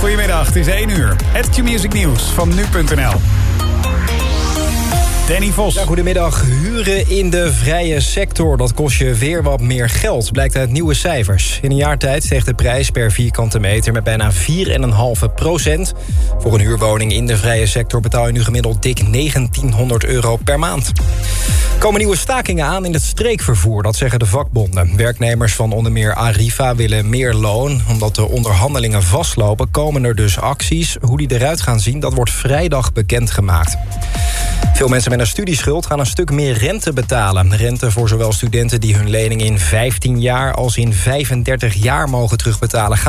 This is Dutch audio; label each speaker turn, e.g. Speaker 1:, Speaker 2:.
Speaker 1: Goedemiddag, het is 1 uur. Het Q-Music Nieuws van nu.nl. Danny Vos.
Speaker 2: Ja, goedemiddag. Huren in de vrije sector, dat kost je weer wat meer geld, blijkt uit nieuwe cijfers. In een jaar tijd steeg de prijs per vierkante meter met bijna 4,5%. Voor een huurwoning in de vrije sector betaal je nu gemiddeld dik €1900 per maand. Er komen nieuwe stakingen aan in het streekvervoer, dat zeggen de vakbonden. Werknemers van onder meer Arriva willen meer loon. Omdat de onderhandelingen vastlopen, komen er dus acties. Hoe die eruit gaan zien, dat wordt vrijdag bekendgemaakt. Veel mensen met een studieschuld gaan een stuk meer rente betalen. Rente voor zowel studenten die hun lening in 15 jaar als in 35 jaar mogen terugbetalen